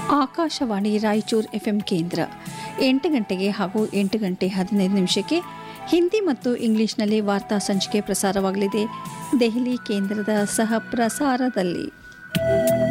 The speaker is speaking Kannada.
ಆಕಾಶವಾಣಿ ರಾಯಚೂರು FM ಕೇಂದ್ರ 8 ಗಂಟೆಗೆ ಹಾಗೂ 8 ಗಂಟೆ 15 ನಿಮಿಷಕ್ಕೆ ಹಿಂದಿ ಮತ್ತು ಇಂಗ್ಲಿಷ್ನಲ್ಲಿ ವಾರ್ತಾ ಸಂಚಿಕೆ ಪ್ರಸಾರವಾಗಲಿದೆ. ದೆಹಲಿ ಕೇಂದ್ರದ ಸಹ ಪ್ರಸಾರದಲ್ಲಿ.